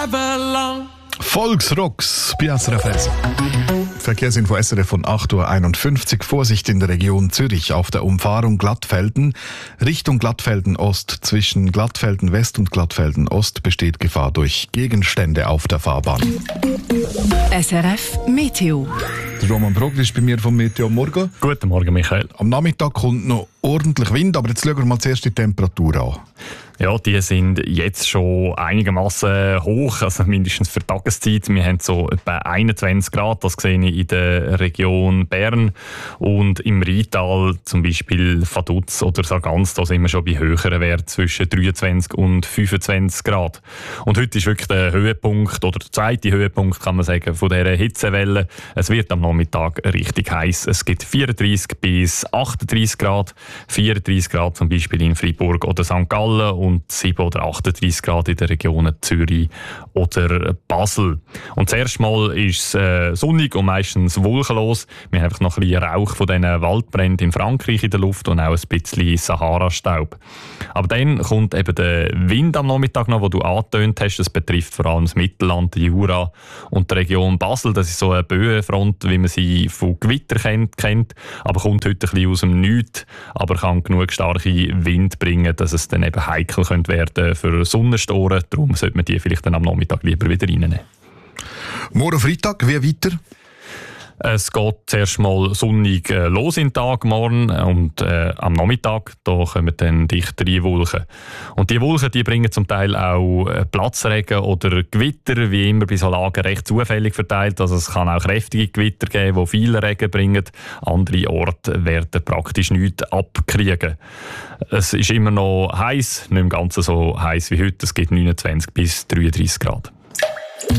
drive along. Volksrocks bei SRF 1. Verkehrsinfo SRF von 8.51 Uhr. Vorsicht in der Region Zürich auf der Umfahrung Glattfelden. Richtung Glattfelden Ost. Zwischen Glattfelden West und Glattfelden Ost besteht Gefahr durch Gegenstände auf der Fahrbahn. SRF Meteo. Der Roman Brogl ist bei mir vom Meteo. Morgen. Guten Morgen, Michael. Am Nachmittag kommt noch ordentlich Wind, aber jetzt schauen wir mal zuerst die Temperatur an. Ja, die sind jetzt schon einigermaßen hoch, also mindestens für die Tageszeit. Wir haben so etwa 21 Grad, das sehe ich in der Region Bern. Und im Rheintal, zum Beispiel Vaduz oder Sargans, da sind wir schon bei höheren Werten zwischen 23 und 25 Grad. Und heute ist wirklich der Höhepunkt, oder der zweite Höhepunkt, kann man sagen, von dieser Hitzewelle. Es wird am Nachmittag richtig heiß. Es gibt 34 bis 38 Grad, 34 Grad zum Beispiel in Freiburg oder St. Gallen und 7 oder 38 Grad in den Regionen Zürich oder Basel. Und zuerst mal ist es sonnig und meistens wolkenlos. Wir haben einfach noch ein bisschen Rauch von diesen Waldbränden in Frankreich in der Luft und auch ein bisschen Sahara-Staub. Aber dann kommt eben der Wind am Nachmittag noch, den du angetönt hast. Das betrifft vor allem das Mittelland, die Jura und die Region Basel. Das ist so eine Böenfront, wie man sie von Gewitter kennt, aber kommt heute ein bisschen aus dem Nichts, aber kann genug starke Wind bringen, dass es dann eben heikel könnte werden für Sonnenstoren. Darum sollte man die vielleicht dann am Nachmittag lieber wieder reinnehmen. Morgen Freitag, wie weiter? Es geht zuerst mal sonnig los in den Tag morgen und am Nachmittag da kommen dann dichtere Wolken. Und die Wolken die bringen zum Teil auch Platzregen oder Gewitter, wie immer bei so Lagen recht zufällig verteilt. Also es kann auch kräftige Gewitter geben, die viel Regen bringen. Andere Orte werden praktisch nichts abkriegen. Es ist immer noch heiß, nicht im Ganzen so heiß wie heute. Es gibt 29 bis 33 Grad.